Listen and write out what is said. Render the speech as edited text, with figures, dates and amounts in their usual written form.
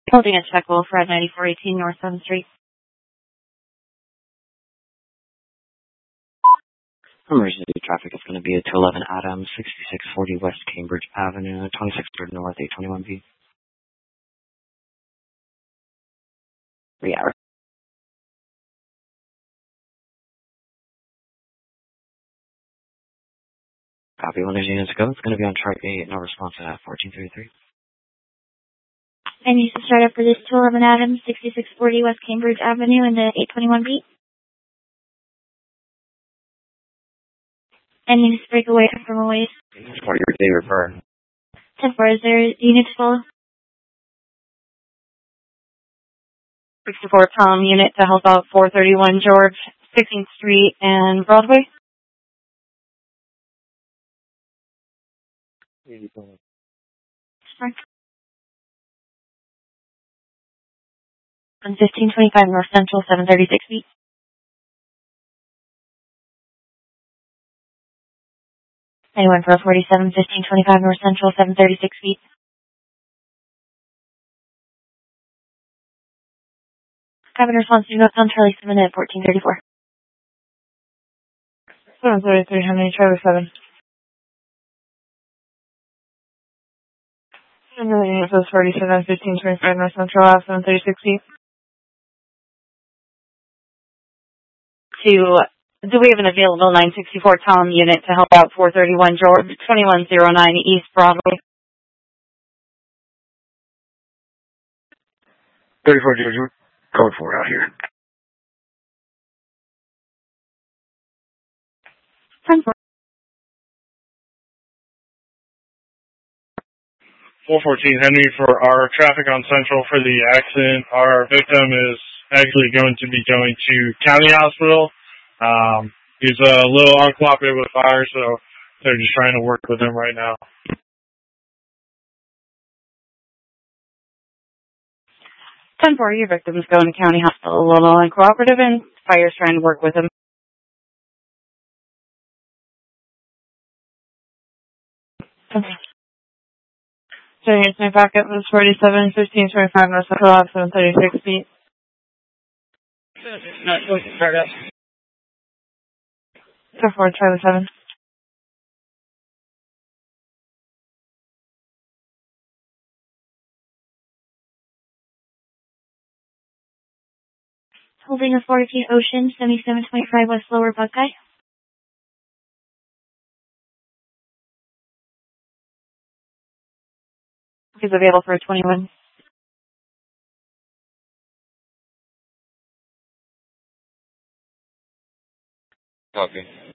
Holding a check will for 9418 North 7th Street. Emergency traffic is going to be at 211 Adams, 6640 West Cambridge Avenue, 2600 North, 821B. 3 hours. Copy. When there's units to go, it's going to be on chart 8. No response at 1433. I need to start up for this 211 Adams, 6640 West Cambridge Avenue in the 821B. I need to break away from a waste. For your day refer. 10-4, is there a unit to follow? 64 Tom unit to help out 431 George, 16th Street and Broadway. Sorry. On 1525 North Central, 736 feet. Anyone for 47, 1525 North Central, 736 feet. Governor response to notes on Charlie 7 at 1434. 733, how many Charlie 7? Another unit says 47, 1525 North Central, 736 feet. Do we have an available 964 Tom unit to help out 431 George, 2109 East Broadway? 34 George, code 4 out here. 10-4. 414 Henry for our traffic on Central for the accident. Our victim is actually going to be going to County Hospital. He's a little uncooperative with fire, so they're just trying to work with him right now. 10-4, your victim is going to County Hospital, a little uncooperative, and fire's trying to work with him. So here's my backup. It was 47, 1525 North Central, 736 feet. No, it's going to start up. 4, Charlie 7. Holding a 40 feet Ocean, 7725 West Lower Buckeye. He's available for a 21. Copy.